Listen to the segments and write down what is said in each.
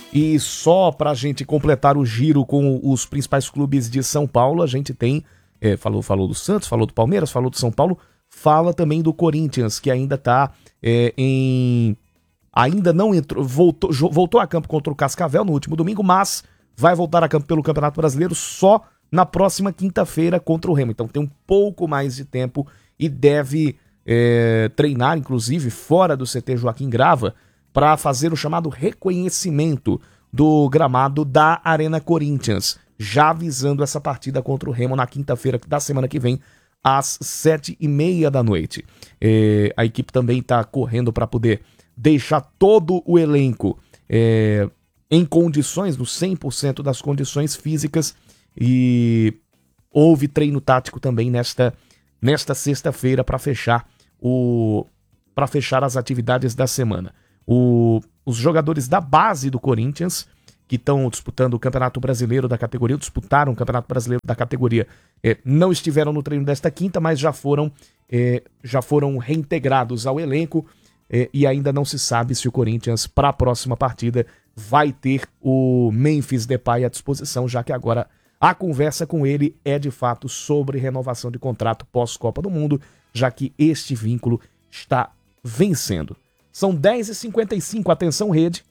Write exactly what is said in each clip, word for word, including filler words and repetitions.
E só para a gente completar o giro com os principais clubes de São Paulo, a gente tem, é, falou, falou do Santos, falou do Palmeiras, falou do São Paulo, fala também do Corinthians, que ainda está é, em... Ainda não entrou, voltou, voltou a campo contra o Cascavel no último domingo, mas vai voltar a campo pelo Campeonato Brasileiro só na próxima quinta-feira contra o Remo. Então tem um pouco mais de tempo e deve é, treinar, inclusive, fora do C T Joaquim Grava, para fazer o chamado reconhecimento do gramado da Arena Corinthians, já visando essa partida contra o Remo na quinta-feira da semana que vem, às sete e meia da noite. É, a equipe também está correndo para poder deixar todo o elenco é, em condições, no cem por cento das condições físicas, e houve treino tático também nesta, nesta sexta-feira para fechar, o, para fechar as atividades da semana. O, os jogadores da base do Corinthians, que estão disputando o Campeonato Brasileiro da categoria, disputaram o Campeonato Brasileiro da categoria, é, não estiveram no treino desta quinta, mas já foram, é, já foram reintegrados ao elenco, é, e ainda não se sabe se o Corinthians, para a próxima partida, vai ter o Memphis Depay à disposição, já que agora a conversa com ele é de fato sobre renovação de contrato pós-Copa do Mundo, já que este vínculo está vencendo. São dez e cinquenta e cinco, atenção rede.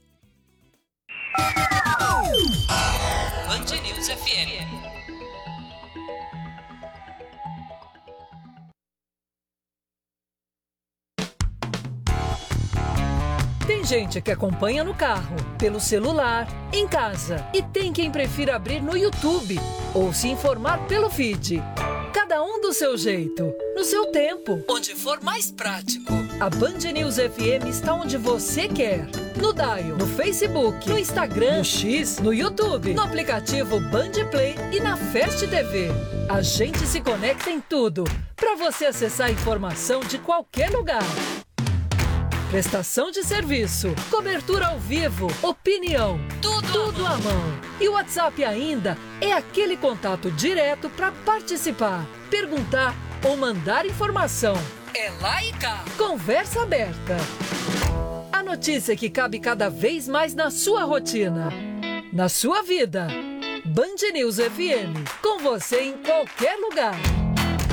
Band News F M. Tem gente que acompanha no carro, pelo celular, em casa. E tem quem prefira abrir no YouTube ou se informar pelo feed. Cada um do seu jeito, no seu tempo, onde for mais prático. A Band News F M está onde você quer. No Dial, no Facebook, no Instagram, no X, no YouTube, no aplicativo Band Play e na Fast T V. A gente se conecta em tudo, para você acessar a informação de qualquer lugar. Prestação de serviço, cobertura ao vivo, opinião, tudo, tudo à mão. E o WhatsApp ainda é aquele contato direto para participar, perguntar ou mandar informação. É lá e cá. Conversa aberta. A notícia que cabe cada vez mais na sua rotina, na sua vida. Band News F M, com você em qualquer lugar.